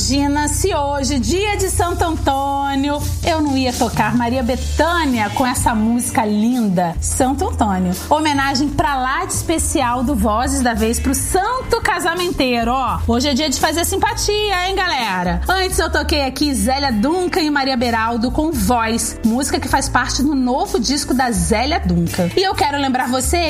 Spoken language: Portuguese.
Imagina se hoje, dia de Santo Antônio, eu não ia tocar Maria Bethânia com essa música linda, Santo Antônio. Homenagem pra lá de especial do Vozes da Vez pro Santo Casamenteiro, ó. Hoje é dia de fazer simpatia, hein, galera? Antes eu toquei aqui Zélia Duncan e Maria Beraldo com Voz, música que faz parte do novo disco da Zélia Duncan. E eu quero lembrar você